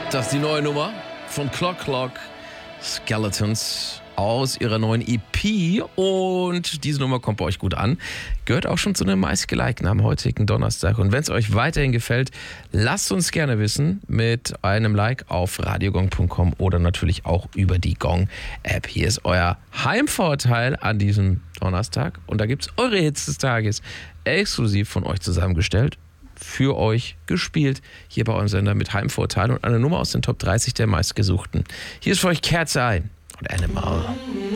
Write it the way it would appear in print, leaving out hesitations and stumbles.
Das ist die neue Nummer von Clock Clock Skeletons aus ihrer neuen EP und diese Nummer kommt bei euch gut an. Gehört auch schon zu den meistgelikten am heutigen Donnerstag. Und wenn es euch weiterhin gefällt, lasst uns gerne wissen mit einem Like auf radiogong.com oder natürlich auch über die Gong-App. Hier ist euer Heimvorteil an diesem Donnerstag und da gibt es eure Hits des Tages exklusiv von euch zusammengestellt. Für euch gespielt, hier bei eurem Sender mit Heimvorteil und eine Nummer aus den Top 30 der meistgesuchten. Hier ist für euch Cat's Eye und Animal.